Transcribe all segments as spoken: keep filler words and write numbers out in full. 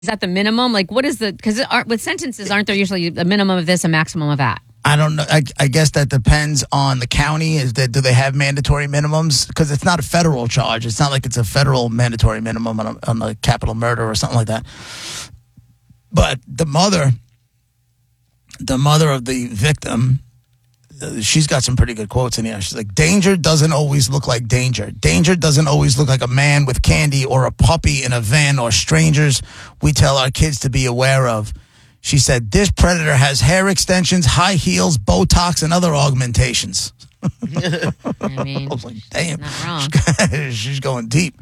Is that the minimum? Like, what is the, because with sentences, aren't there usually a minimum of this, a maximum of that? I don't know. I, I guess that depends on the county. Is that do they have mandatory minimums? Because it's not a federal charge. It's not like it's a federal mandatory minimum on a, on a capital murder or something like that. But the mother, the mother of the victim, uh, she's got some pretty good quotes in here. She's like, danger doesn't always look like danger. Danger doesn't always look like a man with candy or a puppy in a van or strangers we tell our kids to be aware of. She said, this predator has hair extensions, high heels, Botox, and other augmentations. I mean, I was like, damn. Not wrong. She's going deep.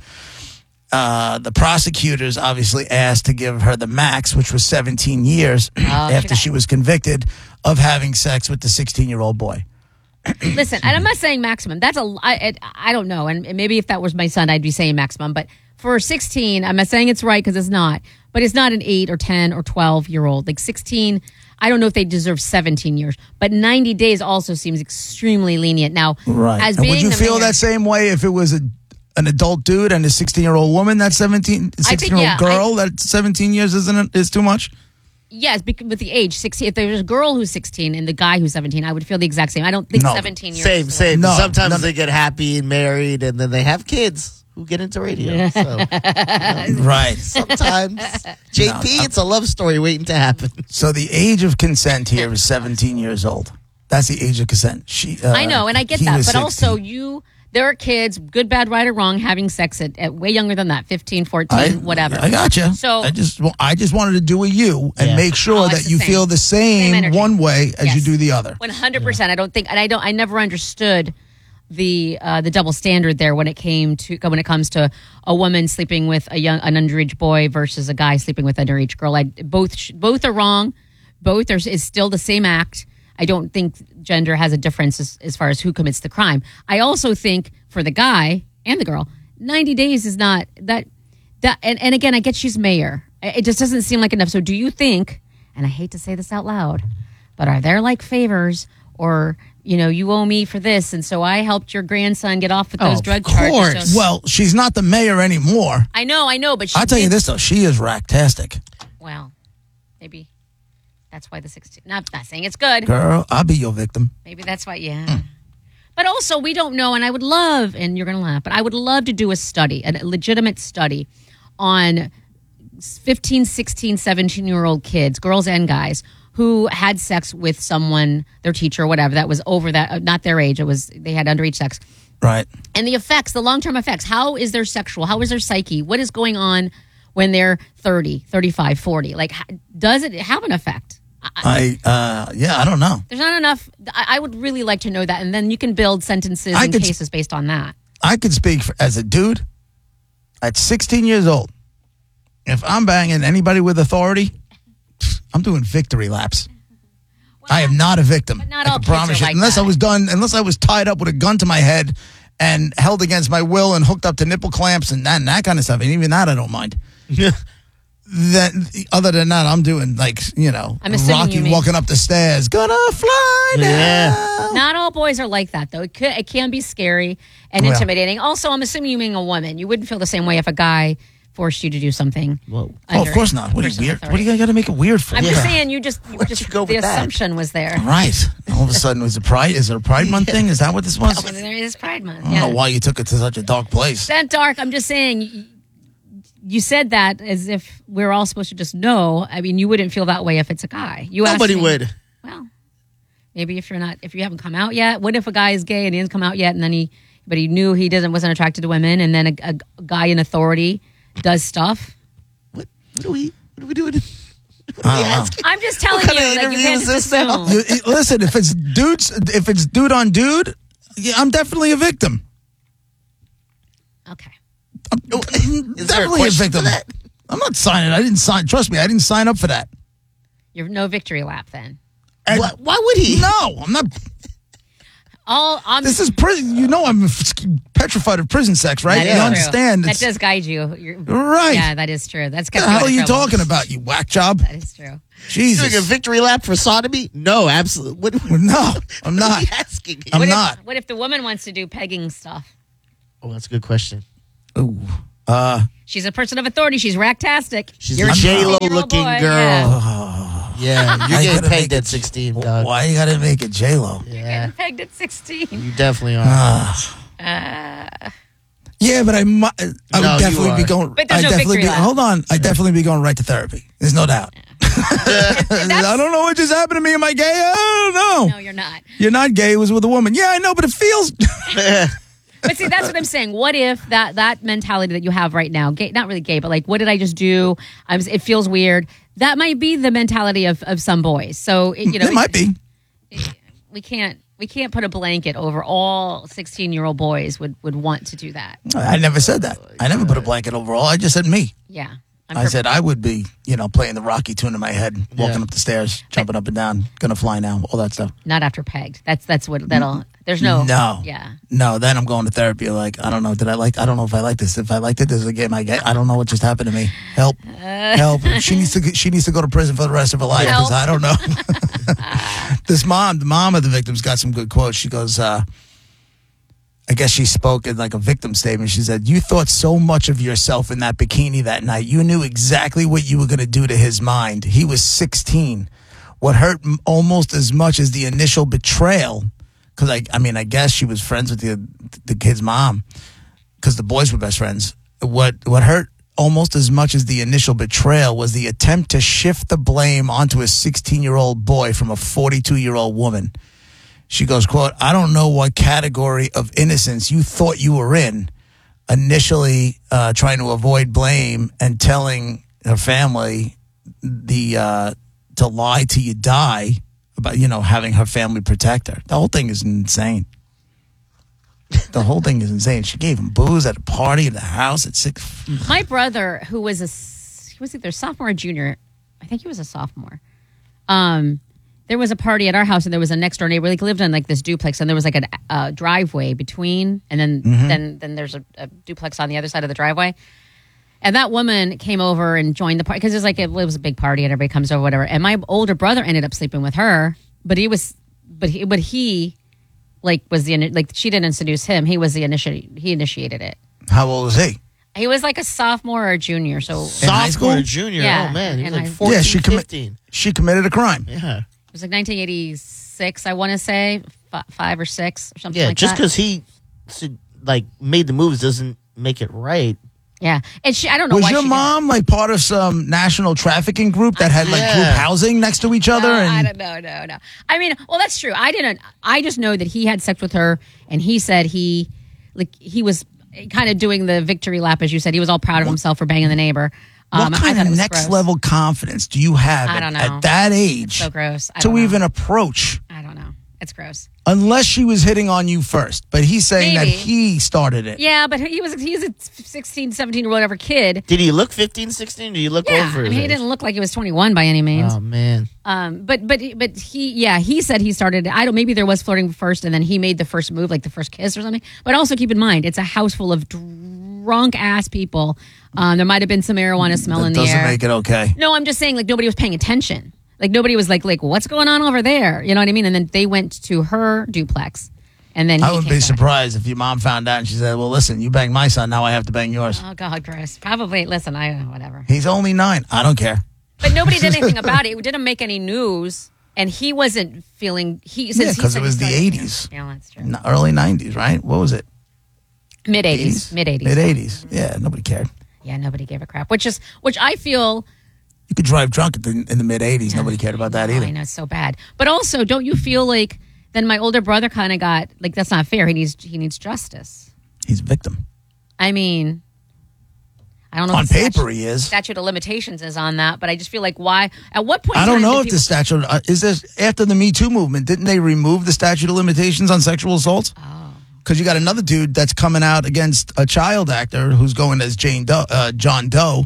Uh, the prosecutors obviously asked to give her the max, which was seventeen years Oh, after should she was convicted of having sex with the sixteen-year-old boy. Listen, and I'm not saying maximum. That's a, I, I, I don't know. And maybe if that was my son, I'd be saying maximum. But for sixteen, I'm not saying it's right because it's not. But it's not an eight or ten or twelve year old. Like sixteen, I don't know if they deserve seventeen years. But ninety days also seems extremely lenient. Now, Right. as And being would you the feel mayor- that same way if it was a an adult dude and a sixteen-year-old woman? That seventeen, sixteen-year-old yeah, girl, that seventeen years isn't is too much? Yes, because with the age, sixteen. If there's a girl who's sixteen and the guy who's seventeen, I would feel the exact same. I don't think No. seventeen years. Same, is same. No, Sometimes no. they get happy and married, and then they have kids who get into radio. So Right. sometimes, J P, No, it's a love story waiting to happen. So the age of consent here is seventeen years old. That's the age of consent. She, uh, I know, and I get he that. was But also, sixteen. you, there are kids, good, bad, right, or wrong, having sex at, at way younger than that, fifteen, fourteen, I, whatever. I got you. So- I just, I just wanted to do a you and Yeah. make sure Oh, it's that the you same. feel the Same same, energy. one way as you Yes. do the other. One hundred percent. I don't think, and I don't. I never understood the uh, the double standard there when it came to when it comes to a woman sleeping with a young an underage boy versus a guy sleeping with an underage girl. I both sh- both are wrong. Both are is still the same act. I don't think gender has a difference as, as far as who commits the crime. I also think for the guy and the girl, ninety days is not that that. And, and again, I get she's mayor. It just doesn't seem like enough. So do you think? And I hate to say this out loud, but are there like favors or, you know, you owe me for this, and so I helped your grandson get off with those Oh, drug of charges. course. So- Well, she's not the mayor anymore. I know, I know, but she I'll tell you did- this though, she is racktastic. Well, maybe that's why the sixteen. Not, not saying it's good. Girl, I'll be your victim. Maybe that's why, yeah. But also, we don't know, and I would love, and you're going to laugh, but I would love to do a study, a legitimate study on fifteen, sixteen, seventeen-year-old kids, girls and guys, who had sex with someone, their teacher or whatever, that was over that, uh, not their age, it was, they had underage sex. Right. And the effects, the long-term effects. How is their sexual? How is their psyche? What is going on when they're thirty, thirty-five, forty? Like, h- does it have an effect? I, I, uh, yeah, I don't know. there's not enough. I, I would really like to know that. And then you can build sentences I and could- cases based on that. I could speak for, as a dude at sixteen years old. If I'm banging anybody with authority, I'm doing victory laps. I am not a victim. But not I all can kids promise are you. like unless I that. was done, unless I was tied up with a gun to my head and held against my will and hooked up to nipple clamps and that, and that kind of stuff. And even that, I don't mind. Then, other than that, I'm doing like you know, I'm assuming Rocky you mean- walking up the stairs, gonna fly now. Yeah. Not all boys are like that, though. It, could, it can be scary and Well. intimidating. Also, I'm assuming you mean a woman. You wouldn't feel the same way if a guy forced you to do something. Whoa. Oh, of under course not. What are you person's weird? authority. What do you got to make it weird for? I'm Yeah. just saying, you just, you Where'd just you go the with that? assumption was there. Right. All of a sudden, was it pride? Is it a Pride Month thing? Is that what this was? Well, there is Pride Month. I don't Yeah. know why you took it to such a dark place. That dark. I'm just saying. You, you said that as if we're all supposed to just know. I mean, you wouldn't feel that way if it's a guy. You asked Nobody me- would. Well, maybe if you're not, if you haven't come out yet. What if a guy is gay and he hasn't come out yet, and then he, but he knew he doesn't wasn't attracted to women, and then a, a guy in authority does stuff. What, what are we? What are we doing? What I are we don't know. asking? I'm just telling What kind you of that you interview can't is just this now? assume. You- it- listen, if it's dudes, if it's dude on dude, yeah, I'm definitely a victim. Okay. I'm Oh, is there a definitely a question victim. for that? I'm not signing. I didn't sign. Trust me, I didn't sign up for that. You're no victory lap then. And- Why, why would he? No, I'm not. All I'm. This is prison. You know, I'm petrified of prison sex, right? that You is true. understand? That It's- does guide you. You're, Right. Yeah, that is true. That's What got the hell are you talking about, you whack job? That is true. Jesus. Doing a victory lap for sodomy? No, absolutely. What, what No, I'm are not. we asking? I'm what not. If, what if the woman wants to do pegging stuff? Oh, that's a good question. Ooh. Uh, She's a person of authority. She's racktastic. She's You're a J-Lo sixteen-year-old looking boy. girl. Yeah. Yeah, you're I getting gotta pegged make at it- sixteen, dog. why you gotta make it J-Lo? You're Yeah, getting pegged at sixteen. you definitely are. Uh, yeah, but I, mu- I would No, you definitely be are. going. But there's I'd no definitely victory be, lap. Hold on, I definitely be going right to therapy. There's no doubt. I don't know what just happened to me. Am I gay? I don't know. No, you're not. You're not gay. It was with a woman. Yeah, I know, but it feels. But see, that's what I'm saying. What if that that mentality that you have right now, gay, not really gay, but like, what did I just do? I was, it feels weird. That might be the mentality of, of some boys. So it, you know, it might be. we can't we can't put a blanket over all sixteen year old boys would would want to do that. I never said that. I never put a blanket over all. I just said me. Yeah, I'm I per- said I would be, you know, playing the Rocky tune in my head, walking Yeah. up the stairs, jumping up and down, gonna fly now, all that stuff. not after pegged. That's that's what that'll. There's no. No. Yeah. No, then I'm going to therapy. Like, I don't know. Did I like, I don't know if I like this. If I liked it, does it get my gay? I don't know what just happened to me. Help. Help. She needs to, she needs to go to prison for the rest of her life because Help. I don't know. This mom, the mom of the victim's got some good quotes. She goes, uh, I guess she spoke in like a victim statement. She said, "You thought so much of yourself in that bikini that night. You knew exactly what you were going to do to his mind. He was sixteen. What hurt m- almost as much as the initial betrayal, because I, I mean, I guess she was friends with the the kid's mom, because the boys were best friends. What what hurt almost as much as the initial betrayal was the attempt to shift the blame onto a sixteen-year-old boy from a forty-two-year-old woman." She goes, quote, "I don't know what category of innocence you thought you were in, initially uh, trying to avoid blame and telling her family the uh, to lie till you die about, you know, having her family protect her. The whole thing is insane. The whole thing is insane. She gave him booze at a party in the house at six. My brother, who was a s- he was either sophomore or junior, I think he was a sophomore. Um, there was a party at our house, and there was a next door neighbor. Like lived in like this duplex, and there was like a uh, driveway between, and then then then there's a, a duplex on the other side of the driveway. And that woman came over and joined the party because it was like it was a big party, and everybody comes over, whatever. And my older brother ended up sleeping with her, but he was, but he, but he, like was the ini- like she didn't seduce him. He was the initiate. He initiated it. How old was he? He was like a sophomore or a junior. So high Sophomore school? or junior. Yeah, Oh, man. He was in like high- fourteen, Yeah, she commi- fifteen. She committed a crime. Yeah. it was like nineteen eighty-six, I want to say, f- five or six or something Yeah, like just that. because he s- like made the moves doesn't make it right. Yeah, and she, I don't know Was why your she mom like part of some national trafficking group that had like Yeah. group housing next to each Did it. other? No, I and don't know, no, no. I mean, well, that's true. I didn't. I just know that he had sex with her, and he said he, like, he was kind of doing the victory lap, as you said. He was all proud of himself for banging the neighbor. what Um, I kind thought it of was next gross. level confidence do you have I at, don't know. at that age So gross. I to don't know. even approach? I don't know. It's gross. Unless she was hitting on you first, but he's saying Maybe. that he started it. Yeah, but he was he was a sixteen, seventeen or whatever kid. Did he look fifteen, sixteen? Did he look Yeah, over I his mean, he age? didn't look like he was twenty-one by any means. Oh, man. Um, but but but he yeah he said he started. I don't. Maybe there was flirting first, and then he made the first move, like the first kiss or something. But also keep in mind, it's a house full of drunk ass people. Um, there might have been some marijuana smell That in the doesn't air. make it okay. No, I'm just saying, like nobody was paying attention. Like nobody was like like what's going on over there? You know what I mean? And then they went to her duplex, and then he I wouldn't came be back. surprised if your mom found out and she said, "Well, listen, you banged my son, now I have to bang yours." Oh God, gross. Probably. Listen, I whatever. He's only nine. I don't care. But nobody did anything about it. It didn't make any news, and he wasn't feeling. He Yeah, since he because said it he was the started- eighties, Yeah, that's true. early nineties, right? What was it? Mid eighties, mid eighties, Mid eighties. Yeah, nobody cared. Yeah, nobody gave a crap. Which is which I feel. You could drive drunk at the, in the mid eighties. Nobody cared about that Oh, either. I know it's so bad. But also, don't you feel like then my older brother kind of got like that's not fair. He needs he needs justice. He's a victim. I mean, I don't know. On if the paper, statute, he is. statute of limitations is on that, but I just feel like why? At what point? I in don't time know did if people- the statute uh, is this after the Me Too movement. Didn't they remove the statute of limitations on sexual assaults? Oh. Because you got another dude that's coming out against a child actor who's going as Jane Doe, uh, John Doe,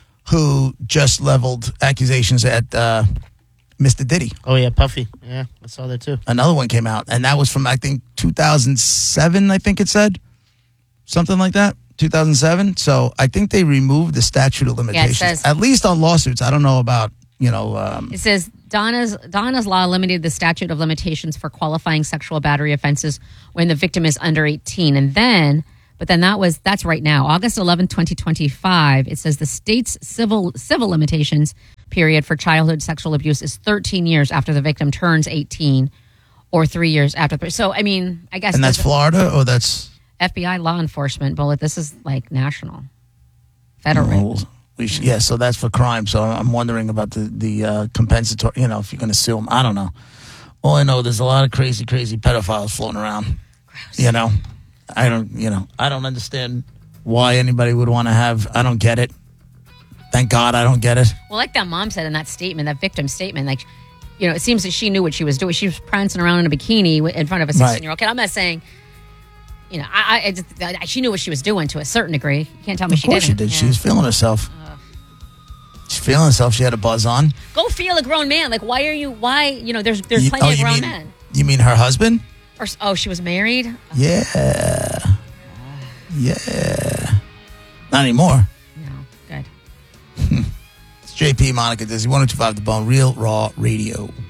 who just leveled accusations at uh, Mister Diddy. Oh, yeah, Puffy. Yeah, I saw that too. Another one came out, and that was from I think two thousand seven. I think it said something like that. two thousand seven. So I think they removed the statute of limitations, says- at least on lawsuits. I don't know about you know. Um, It says Donna's Donna's law eliminated the statute of limitations for qualifying sexual battery offenses when the victim is under eighteen, and then But then that was that's right now, August eleventh, twenty twenty-five. It says the state's civil civil limitations period for childhood sexual abuse is thirteen years after the victim turns eighteen, or three years after. The, so I mean, I guess And that's Florida, or that's F B I law enforcement bullet. This is like national, federal. Oh, we should, yeah, so that's for crime. So I'm wondering about the the uh, compensatory. You know, if you're going to sue them, I don't know. All I know, there's a lot of crazy, crazy pedophiles floating around. Gross. You know, I don't. You know, I don't understand why anybody would want to have. I don't get it. Thank God, I don't get it. Well, like that mom said in that statement, that victim statement, like, you know, it seems that she knew what she was doing. She was prancing around in a bikini in front of a sixteen-year-old kid. I'm not saying, you know, I, I, just, I she knew what she was doing to a certain degree. You can't tell me Of she course didn't. she did. Yeah. She was feeling herself. She's feeling herself. She had a buzz on. Go feel a grown man. Like, why are you? Why? You know, there's there's You- plenty oh, of you grown mean, men. You mean her husband? Or oh, she was married. Yeah. Yeah. Not anymore. No, good. It's J P, Monica Dizzy, one oh two point five The Bone, Real Raw Radio.